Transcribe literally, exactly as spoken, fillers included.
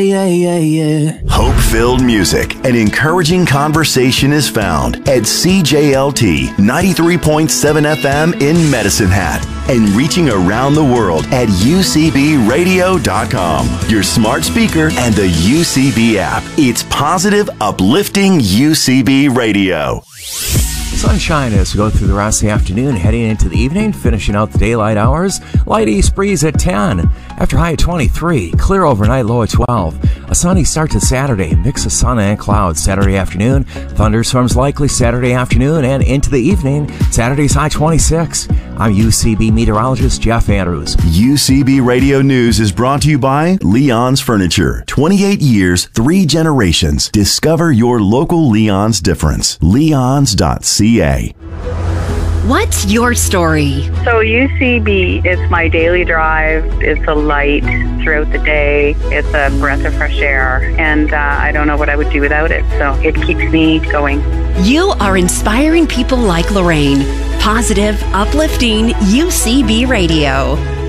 Yeah, yeah, yeah. Hope-filled music and encouraging conversation is found at C J L T ninety-three point seven F M in Medicine Hat and reaching around the world at U C B radio dot com, your smart speaker and the U C B app. It's positive, uplifting U C B radio. Sunshine as we go through the rest of the afternoon, heading into the evening, finishing out the daylight hours. Light east breeze at ten. After high at twenty-three. Clear overnight, low at twelve. A sunny start to Saturday. Mix of sun and clouds Saturday afternoon. Thunderstorms likely Saturday afternoon and into the evening. Saturday's high twenty-six. I'm U C B meteorologist Jeff Andrews. U C B Radio News is brought to you by Leon's Furniture. twenty-eight years, three generations. Discover your local Leon's difference. leons dot c a. What's your story? So U C B is my daily drive. It's a light throughout the day. It's a breath of fresh air. And uh, I don't know what I would do without it. So it keeps me going. You are inspiring people like Lorraine. Positive, uplifting U C B Radio.